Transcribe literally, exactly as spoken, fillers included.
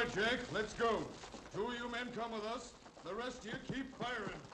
right, Jack, let's go. Two of you men come with us. The rest of you keep firing.